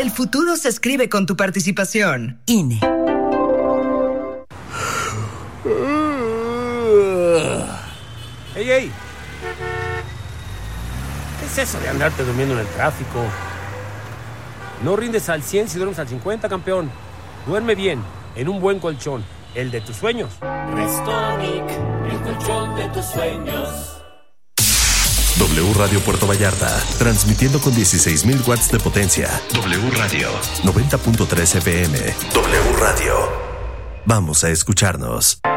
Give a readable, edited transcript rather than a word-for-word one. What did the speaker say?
El futuro se escribe con tu participación. INE. ¡Ey! ¿Qué es eso de andarte durmiendo en el tráfico? No rindes al 100 si duermes al 50, campeón. Duerme bien, en un buen colchón, el de tus sueños. Restonic, el colchón de tus sueños. W Radio Puerto Vallarta, transmitiendo con 16,000 watts de potencia. W Radio, 90.3 FM. W Radio. Vamos a escucharnos.